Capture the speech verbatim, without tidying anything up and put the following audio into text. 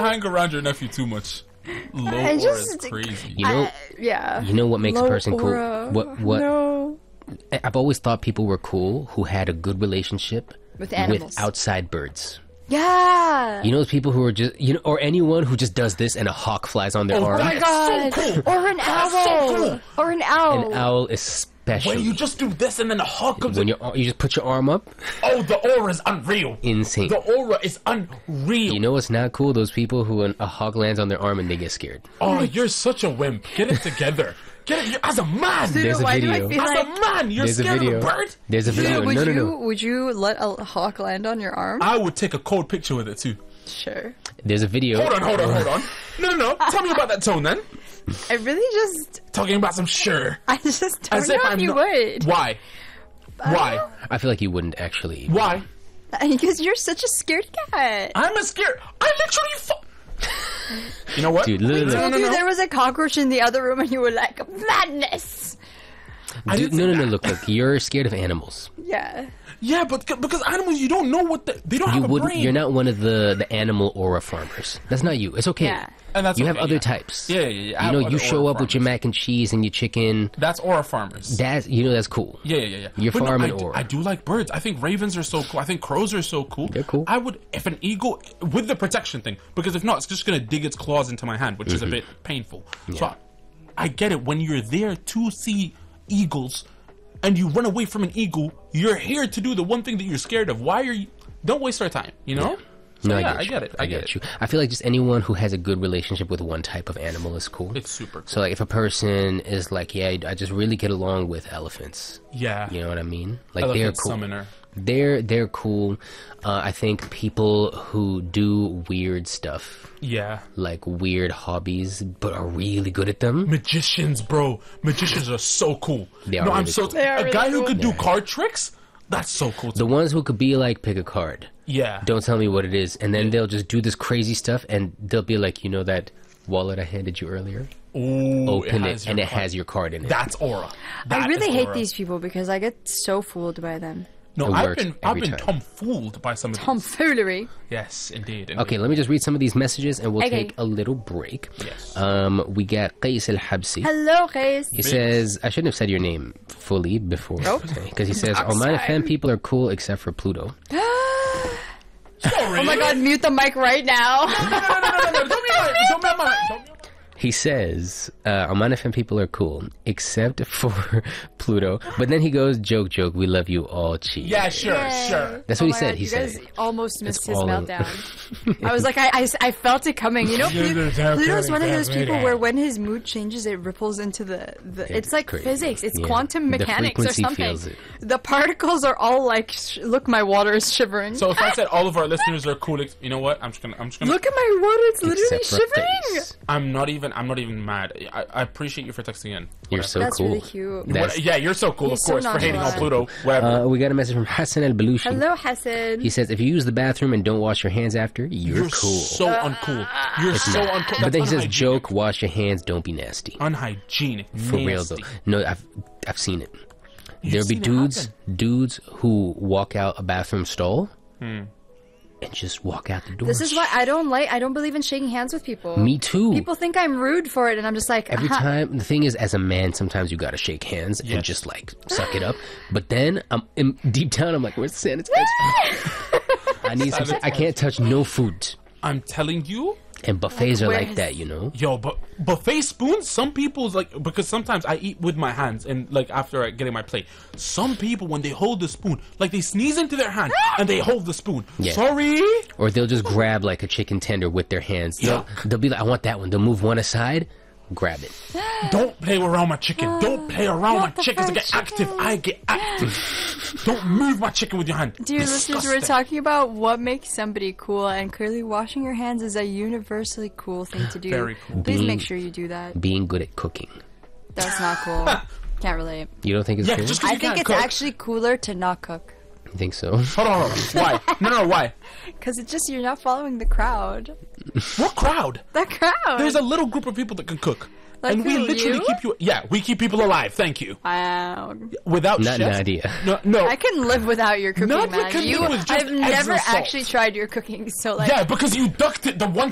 hang around your nephew too much. Low I aura just- is crazy. You know, Uh, yeah. you know what makes Low a person aura. cool? What what No. I've always thought people were cool who had a good relationship With animals. with outside birds. Yeah. You know those people who are just you know, or anyone who just does this and a hawk flies on their Oh, arm. Oh my That's god. so cool. Or an That's owl. so cool. Or an owl. An owl especially. When you just do this and then the hawk comes when in. you you just put your arm up, Oh, the aura is unreal. insane. The aura is unreal. You know what's not cool? Those people who when a hawk lands on their arm and they get scared. Oh, you're such a wimp. Get it together. Get it. You're, as a man. There's a Why do I video. feel As like- a man, you're There's a scared video. of a bird? There's a video. would no, no, you no. would you let a hawk land on your arm? I would take a cold picture with it too. Sure. There's a video. Hold on, hold on, hold on. No, no, no. Tell me about that tone then. I really just Talking about some sure. I just don't As know if if I'm you not- would. Why? Why? I feel like you wouldn't actually. Why? Because you're such a scared cat. I'm a scared. I literally fu- You know what? Dude, literally. No, I no, told you no. there was a cockroach in the other room and you were like, madness! I Dude, didn't no, say no, no. that. Look, look. You're scared of animals. Yeah. Yeah, but c- because animals, you don't know what the, they don't You have a wouldn't. brain. You're not one of the the animal aura farmers. That's not you. It's okay. Yeah. And that's you have okay, other yeah. types. Yeah, yeah, yeah. I You have know, other you show aura up with your farmers. mac and cheese and your chicken. That's aura farmers. That's you know that's cool. Yeah, yeah, yeah, yeah. You're But no, farming I, do- aura. I do like birds. I think ravens are so cool. I think crows are so cool. They're cool. I would, if an eagle, with the protection thing, because if not, it's just gonna dig its claws into my hand, which is a bit painful. So I, I get it. When you're there to see eagles, and you run away from an eagle, you're here to do the one thing that you're scared of. Why are you? Don't waste our time. You know. So, No, yeah, I get, I you. get it. I, get, it. you. I feel like just anyone who has a good relationship with one type of animal is cool. It's super cool. So like if a person is like, yeah, I just really get along with elephants. Yeah. You know what I mean? Like Elephant they're cool. summoner. They're they're cool. Uh, I think people who do weird stuff, Yeah. like weird hobbies, but are really good at them. Magicians, bro. Magicians are so cool. They are no, I'm really so cool. They are a really guy who cool. could do card tricks. That's so cool. The ones who could be like, pick a card. yeah. Don't tell me what it is, and then they'll just do this crazy stuff, and they'll be like, you know that wallet I handed you earlier? Ooh, Open it, has your and it card. has your card in it. That's aura. That I really is hate aura. these people because I get so fooled by them. No, It I've works been I've every been time. tomfooled by some of these. Tomfoolery. Yes, indeed. indeed. Okay, let me just read some of these messages, and we'll Okay. take a little break. Yes. Um, we got Qais Al-Habsi. Hello, guys. He says, I shouldn't have said your name fully before. Oh. Because he says, I'm Oman F M sorry. people are cool except for Pluto. Sorry. Oh my god, mute the mic right now. No, no, no, no, no, no. Don't be my, don't be my, don't be. He says, uh, Oman F M people are cool except for Pluto. But then he goes, joke, joke, we love you all, cheese. Yeah, sure, sure. That's Oh what he my said. God, He you said guys it. almost missed his all in- meltdown. I was like, I, I, I felt it coming. You know, Pluto, Pluto's one of those people where when his mood changes, it ripples into the. the it's like crazy. physics. It's Yeah. quantum The mechanics or frequency something. feels it. The particles are all like, sh- look, my water is shivering. So if I said all of our listeners are cool, ex- you know what? I'm just gonna, I'm just gonna. Look at my water; it's literally Except for shivering. face. I'm not even, I'm not even mad. I, I appreciate you for texting in. You're Whatever. so That's cool. really cute. That's- What- yeah, you're so cool, He's of so course, for hating on nonchalant. Pluto. Whatever. Uh, we got a message from Hassan Al Balushi. Hello, Hassan. He says, if you use the bathroom and don't wash your hands after, you're, you're cool. so uncool. You're so uncool. but That's then he says, unhygienic. joke, wash your hands, don't be nasty. Unhygienic. For real though. Nasty. No, I've I've seen it. There'll be seen it dudes happen? dudes who walk out a bathroom stall and just walk out the door. This is why I don't like. I don't believe in shaking hands with people. Me too. People think I'm rude for it, and I'm just like Every uh-huh. time, the thing is, as a man, sometimes you gotta shake hands and Yes. just like suck it up. But then, I'm in, deep down, I'm like, "Where's the sanitizer? I need some. I can't touch no food." I'm telling you. And buffets are like where's- that, you know. Yo, but buffet spoons, some people's like, because sometimes I eat with my hands and like after I getting my plate. Some people, when they hold the spoon, like they sneeze into their hand and they hold the spoon. Yeah. Sorry? Or they'll just grab like a chicken tender with their hands. They'll, they'll be like, "I want that one." They'll move one aside, grab it. Don't play around my chicken. Don't play around my Not the chickens. I fried get active. chicken. I get active. Don't move my chicken with your hand. Dear listeners, we're Disgusting. talking about what makes somebody cool, and clearly washing your hands is a universally cool thing to do. Very cool. Please Being- make sure you do that. Being good at cooking. That's not cool. Can't relate. You don't think it's Yeah, cool? just 'cause I you think can't it's cook. actually cooler to not cook. You think so? Hold on, hold on. Why? No, no, no, why? Because it's just you're not following the crowd. What crowd? The crowd! There's a little group of people that can cook. Like and we who, literally you? keep you. Yeah, we keep people alive. Thank you. Wow. Without Not chefs, Nadia. No, no. I can live without your cooking, Nadia man. can You, live with just I've eggs never and salt. actually tried your cooking, so like. Yeah, because you ducked it the one